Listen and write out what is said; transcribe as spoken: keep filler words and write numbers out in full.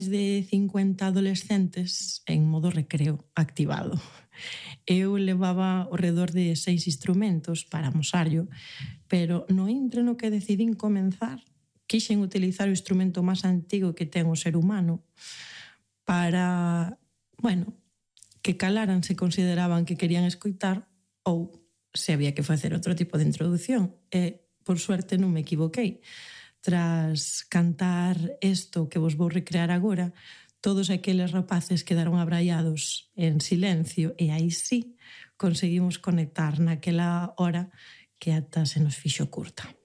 de cincuenta adolescentes en modo recreo activado. Eu levaba ao redor de seis instrumentos para amosarlo, pero no intre no que decidín comenzar, quixen utilizar o instrumento máis antigo que ten o ser humano para, bueno, que calaran se consideraban que querían escoitar ou se había que facer outro tipo de introducción. E, por suerte, non me equivoquei. Tras cantar isto que vos vou recrear agora, todos aqueles rapaces quedaron abraiados en silencio e aí sí conseguimos conectar naquela hora que ata se nos fixo curta.